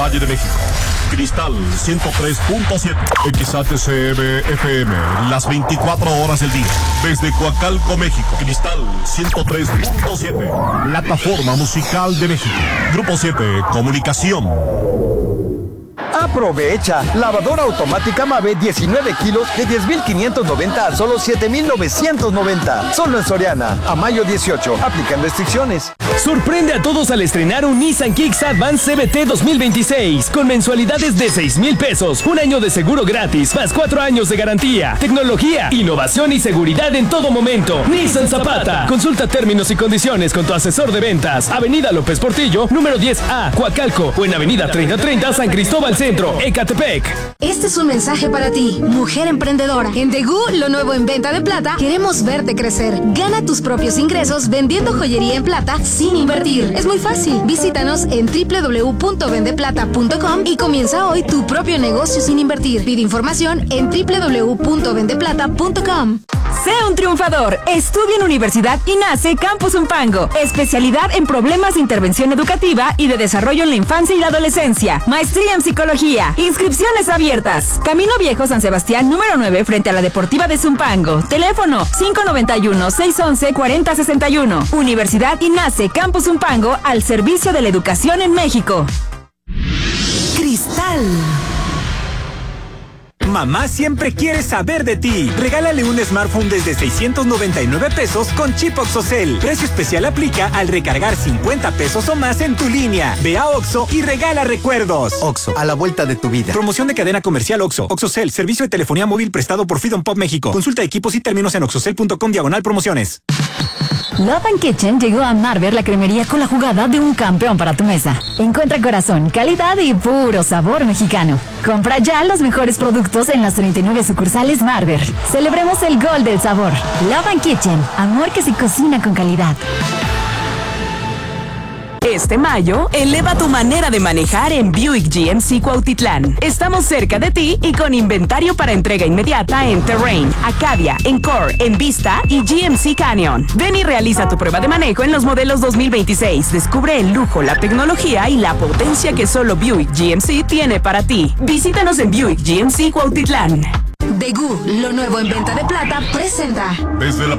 Valle de México. Cristal 103.7. XHCM FM, las 24 horas del día. Desde Coacalco, México. Cristal 103.7. Plataforma Musical de México. Grupo 7, Comunicación. Aprovecha. Lavadora automática Mave 19 kilos de 10,590 a solo 7,990. Solo en Soriana. A mayo 18. Aplican restricciones. Sorprende a todos al estrenar un Nissan Kicks Advance CVT 2026 con mensualidades de 6,000 pesos, un año de seguro gratis, más 4 años de garantía, tecnología, innovación y seguridad en todo momento. Nissan Zapata. Consulta términos y condiciones con tu asesor de ventas. Avenida López Portillo, número 10A, Coacalco, o en Avenida 3030, San Cristóbal Centro, Ecatepec. Este es un mensaje para ti, mujer emprendedora. En Degú, lo nuevo en venta de plata, queremos verte crecer. Gana tus propios ingresos vendiendo joyería en plata sin invertir. Es muy fácil. Visítanos en www.vendeplata.com y comienza hoy tu propio negocio sin invertir. Pide información en www.vendeplata.com. Sé un triunfador. Estudia en Universidad INACE Campus Zumpango. Especialidad en problemas de intervención educativa y de desarrollo en la infancia y la adolescencia. Maestría en psicología. Inscripciones abiertas. Camino Viejo San Sebastián, número 9, frente a la Deportiva de Zumpango. Teléfono 591-611-4061. Universidad INACE Campus Zumpango, al servicio de la educación en México. Cristal. Mamá siempre quiere saber de ti. Regálale un smartphone desde 699 pesos con chip OXXOCEL. Precio especial aplica al recargar 50 pesos o más en tu línea. Ve a Oxxo y regala recuerdos. Oxxo, a la vuelta de tu vida. Promoción de cadena comercial Oxxo. OXXOCEL, servicio de telefonía móvil prestado por Freedom Pop México. Consulta equipos y términos en oxxocel.com/promociones. Love and Kitchen llegó a Marver, la cremería con la jugada de un campeón para tu mesa. Encuentra corazón, calidad y puro sabor mexicano. Compra ya los mejores productos en las 39 sucursales Marver. Celebremos el gol del sabor. Love and Kitchen, amor que se cocina con calidad. Este mayo, eleva tu manera de manejar en Buick GMC Cuautitlán. Estamos cerca de ti y con inventario para entrega inmediata en Terrain, Acadia, Encore, Envista y GMC Canyon. Ven y realiza tu prueba de manejo en los modelos 2026. Descubre el lujo, la tecnología y la potencia que solo Buick GMC tiene para ti. Visítanos en Buick GMC Cuautitlán. Degú, lo nuevo en venta de plata, presenta. Desde la